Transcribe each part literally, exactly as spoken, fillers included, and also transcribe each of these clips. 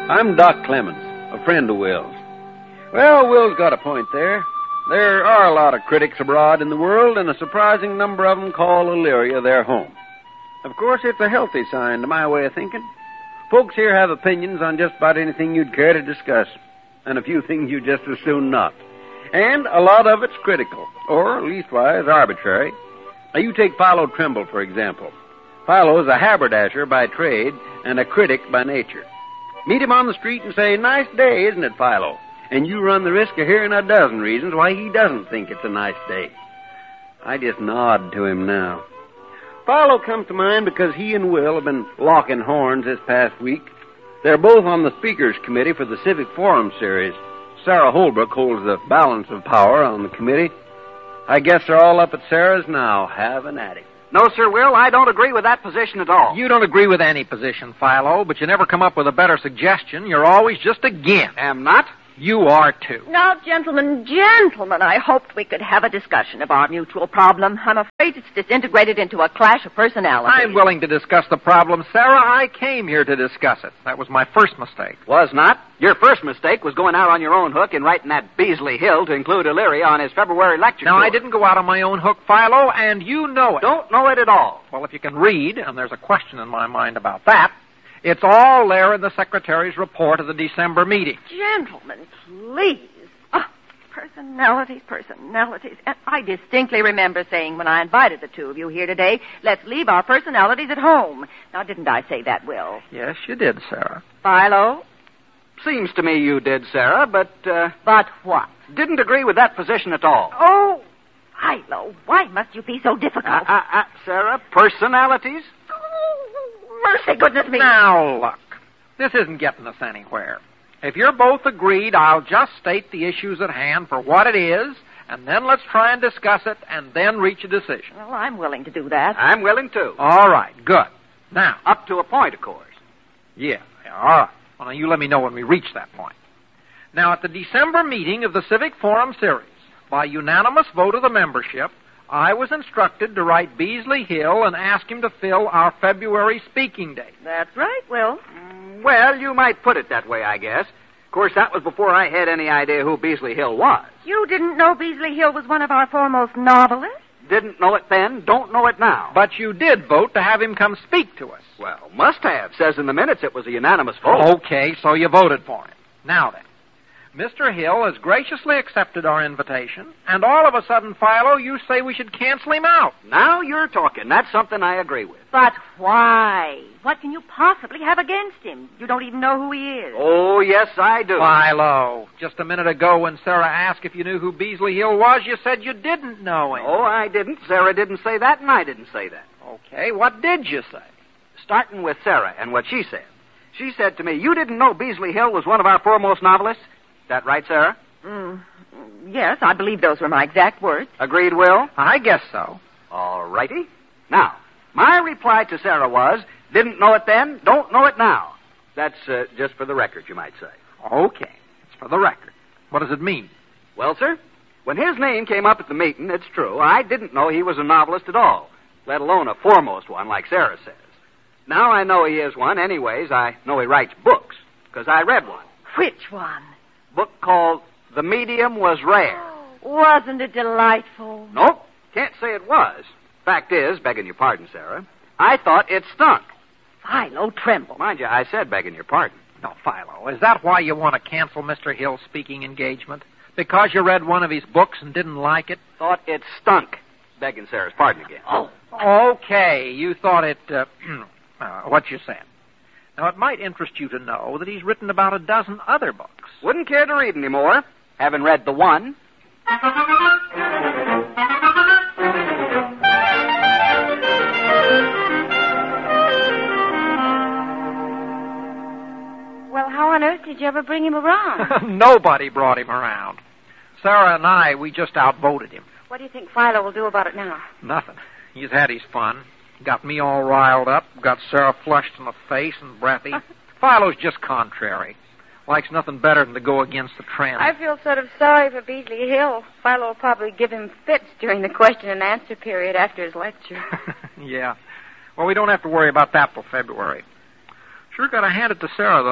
I'm Doc Clemens, a friend of Will's. Well, Will's got a point there. There are a lot of critics abroad in the world, and a surprising number of them call Elyria their home. Of course, it's a healthy sign to my way of thinking. Folks here have opinions on just about anything you'd care to discuss, and a few things you'd just as soon not. And a lot of it's critical, or leastwise arbitrary. Now, you take Philo Trimble, for example. Philo's a haberdasher by trade and a critic by nature. Meet him on the street and say, "Nice day, isn't it, Philo?" And you run the risk of hearing a dozen reasons why he doesn't think it's a nice day. I just nod to him now. Philo comes to mind because he and Will have been locking horns this past week. They're both on the Speakers Committee for the Civic Forum Series. Sarah Holbrook holds the balance of power on the committee. I guess they're all up at Sarah's now, having at it. No, Sir Will, I don't agree with that position at all. You don't agree with any position, Philo, but you never come up with a better suggestion. You're always just against. Am not? You are, too. Now, gentlemen, gentlemen, I hoped we could have a discussion of our mutual problem. I'm afraid it's disintegrated into a clash of personalities. I'm willing to discuss the problem, Sarah. I came here to discuss it. That was my first mistake. Was not. Your first mistake was going out on your own hook and writing that Beasley Hill to include Elyria on his February lecture Now, tour. I didn't go out on my own hook, Philo, and you know it. Don't know it at all. Well, if you can read, and there's a question in my mind about that, it's all there in the Secretary's report of the December meeting. Gentlemen, please. Oh, personalities, personalities. And I distinctly remember saying when I invited the two of you here today, let's leave our personalities at home. Now, didn't I say that, Will? Yes, you did, Sarah. Philo? Seems to me you did, Sarah, but, uh... But what? Didn't agree with that position at all. Oh, Philo, why must you be so difficult? Uh, uh, uh, Sarah, personalities? Mercy, goodness me. Now, look, this isn't getting us anywhere. If you're both agreed, I'll just state the issues at hand for what it is, and then let's try and discuss it, and then reach a decision. Well, I'm willing to do that. I'm willing to. All right, good. Now, Up to a point, of course. yeah, yeah, all right. Well, now, you let me know when we reach that point. Now, at the December meeting of the Civic Forum Series, by unanimous vote of the membership, I was instructed to write Beasley Hill and ask him to fill our February speaking date. That's right, Will. Mm, well, you might put it that way, I guess. Of course, that was before I had any idea who Beasley Hill was. You didn't know Beasley Hill was one of our foremost novelists? Didn't know it then, don't know it now. But you did vote to have him come speak to us. Well, must have. Says in the minutes it was a unanimous vote. Okay, so you voted for him. Now then, Mister Hill has graciously accepted our invitation, and all of a sudden, Philo, you say we should cancel him out. Now you're talking. That's something I agree with. But why? What can you possibly have against him? You don't even know who he is. Oh, yes, I do. Philo, just a minute ago when Sarah asked if you knew who Beasley Hill was, you said you didn't know him. Oh, I didn't. Sarah didn't say that, and I didn't say that. Okay, what did you say? Starting with Sarah and what she said. She said to me, you didn't know Beasley Hill was one of our foremost novelists? Is that right, Sarah? Mm, yes, I believe those were my exact words. Agreed, Will? I guess so. All righty. Now, my reply to Sarah was, didn't know it then, don't know it now. That's uh, just for the record, you might say. Okay, it's for the record. What does it mean? Well, sir, when his name came up at the meeting, it's true, I didn't know he was a novelist at all, let alone a foremost one, like Sarah says. Now I know he is one. Anyways, I know he writes books, because I read one. Which one? Book called The Medium Was Rare. Wasn't it delightful? Nope, can't say it was. Fact is, begging your pardon, Sarah, I thought it stunk. Philo Trimble. Mind you, I said begging your pardon. No, Philo, is that why you want to cancel Mister Hill's speaking engagement? Because you read one of his books and didn't like it? Thought it stunk. Begging Sarah's pardon again. Oh. Okay, you thought it, uh, uh, what you said. Now, it might interest you to know that he's written about a dozen other books. Wouldn't care to read any more. Haven't read the one. Well, how on earth did you ever bring him around? Nobody brought him around. Sarah and I, we just outvoted him. What do you think Philo will do about it now? Nothing. He's had his fun. Got me all riled up. Got Sarah flushed in the face and breathy. Philo's just contrary. Likes nothing better than to go against the trend. I feel sort of sorry for Beasley Hill. Philo will probably give him fits during the question and answer period after his lecture. Yeah. Well, we don't have to worry about that till February. Sure got to hand it to Sarah, though.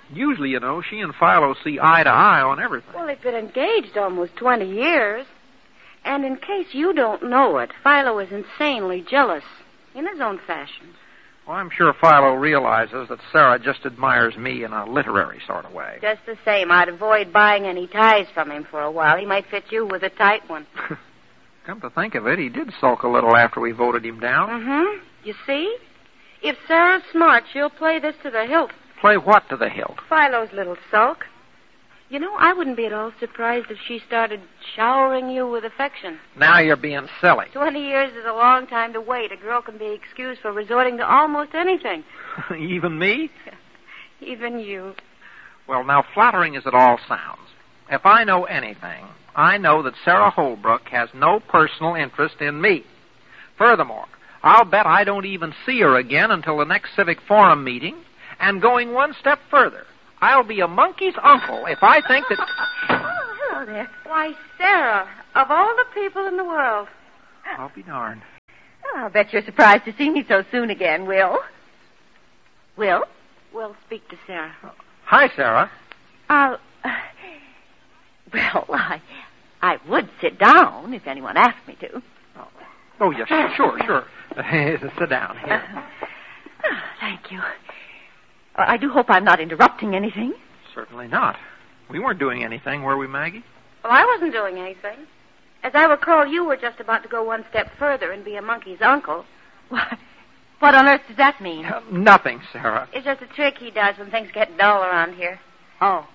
Usually, you know, she and Philo see eye to eye on everything. Well, they've been engaged almost twenty years. And in case you don't know it, Philo is insanely jealous in his own fashion. Well, I'm sure Philo realizes that Sarah just admires me in a literary sort of way. Just the same, I'd avoid buying any ties from him for a while. He might fit you with a tight one. Come to think of it, he did sulk a little after we voted him down. Mm-hmm. You see? If Sarah's smart, she'll play this to the hilt. Play what to the hilt? Philo's little sulk. You know, I wouldn't be at all surprised if she started showering you with affection. Now you're being silly. Twenty years is a long time to wait. A girl can be excused for resorting to almost anything. Even me? Even you. Well, now, flattering as it all sounds, if I know anything, I know that Sarah Holbrook has no personal interest in me. Furthermore, I'll bet I don't even see her again until the next Civic Forum meeting, and going one step further, I'll be a monkey's uncle if I think that... Oh, hello there. Why, Sarah, of all the people in the world. I'll be darned. Oh, I'll bet you're surprised to see me so soon again, Will. Will? We'll speak to Sarah. Hi, Sarah. I'll... Uh, well, I... I would sit down if anyone asked me to. Oh, oh yes, sure, sure. Sit down here. Oh, thank you. I do hope I'm not interrupting anything. Certainly not. We weren't doing anything, were we, Maggie? Well, I wasn't doing anything. As I recall, you were just about to go one step further and be a monkey's uncle. What? What on earth does that mean? Uh, nothing, Sarah. It's just a trick he does when things get dull around here. Oh.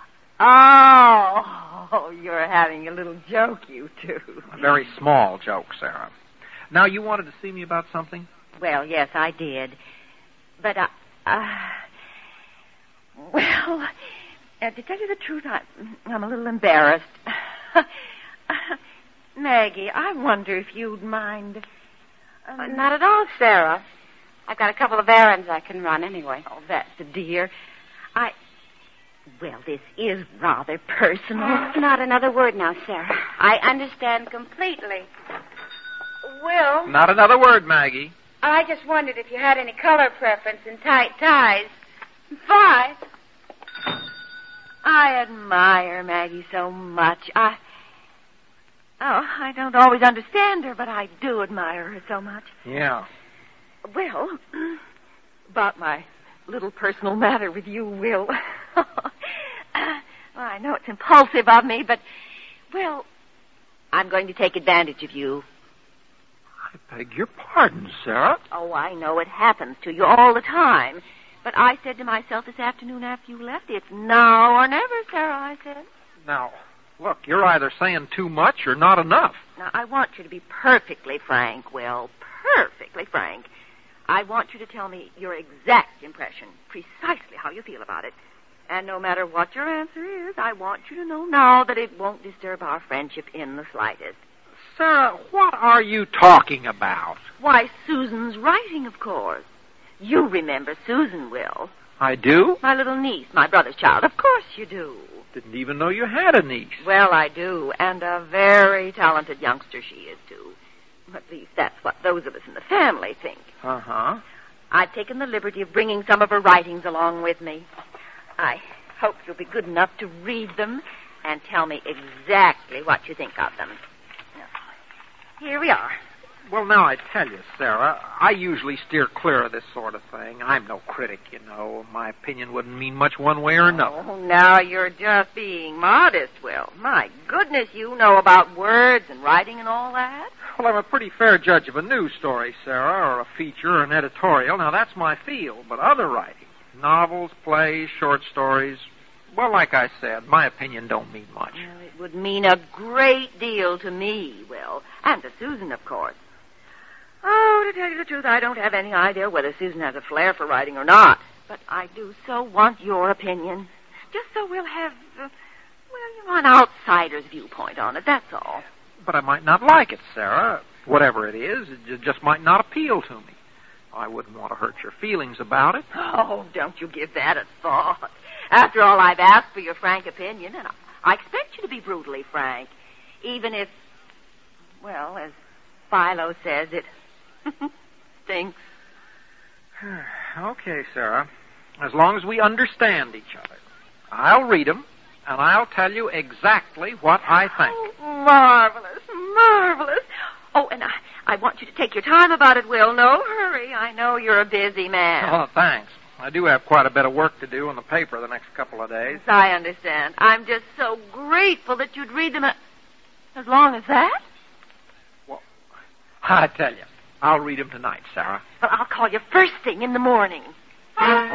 Oh. Oh, you're having a little joke, you two. A very small joke, Sarah. Now, you wanted to see me about something? Well, yes, I did. But I... Uh, well, uh, to tell you the truth, I, I'm a little embarrassed. Maggie, I wonder if you'd mind... Um, uh, not at all, Sarah. I've got a couple of errands I can run anyway. Oh, that's a dear. I... Well, this is rather personal. Oh, not another word now, Sarah. I understand completely. Will? Not another word, Maggie. I just wondered if you had any color preference in tight ties. Bye. I admire Maggie so much. I... Oh, I don't always understand her, but I do admire her so much. Yeah. Well, about my little personal matter with you, Will. uh, well, I know it's impulsive of me, but, well, I'm going to take advantage of you. I beg your pardon, Sarah. Oh, I know it happens to you all the time. But I said to myself this afternoon after you left, it's now or never, Sarah, I said. Now, look, you're either saying too much or not enough. Now, I want you to be perfectly frank, Will. Perfectly frank. I want you to tell me your exact impression, precisely how you feel about it. And no matter what your answer is, I want you to know now that it won't disturb our friendship in the slightest. Sarah, what are you talking about? Why, Susan's writing, of course. You remember Susan, Will. I do? My little niece, my brother's child. Of course you do. Didn't even know you had a niece. Well, I do, and a very talented youngster she is, too. At least that's what those of us in the family think. Uh-huh. I've taken the liberty of bringing some of her writings along with me. I hope you'll be good enough to read them and tell me exactly what you think of them. Here we are. Well, now I tell you, Sarah, I usually steer clear of this sort of thing. I'm no critic, you know. My opinion wouldn't mean much one way or another. Oh, now you're just being modest, Will. My goodness, you know about words and writing and all that. Well, I'm a pretty fair judge of a news story, Sarah, or a feature or an editorial. Now, that's my field. But other writing, novels, plays, short stories, well, like I said, my opinion don't mean much. Well, it would mean a great deal to me, Will, and to Susan, of course. Oh, to tell you the truth, I don't have any idea whether Susan has a flair for writing or not. But I do so want your opinion. Just so we'll have, uh, well, you know, an outsider's viewpoint on it, that's all. But I might not like it, Sarah. Whatever it is, it just might not appeal to me. I wouldn't want to hurt your feelings about it. Oh, don't you give that a thought. After all, I've asked for your frank opinion, and I, I expect you to be brutally frank. Even if, well, as Philo says, it stinks. Okay, Sarah. as long as we understand each other. I'll read them, and I'll tell you exactly what I think. Oh, marvelous, marvelous. Oh, and I, I want you to take your time about it, Will. No hurry. I know you're a busy man. Oh, thanks. I do have quite a bit of work to do in the paper the next couple of days. I understand. I'm just so grateful that you'd read them a- as long as that. Well, I tell you, I'll read them tonight, Sarah. Well, I'll call you first thing in the morning.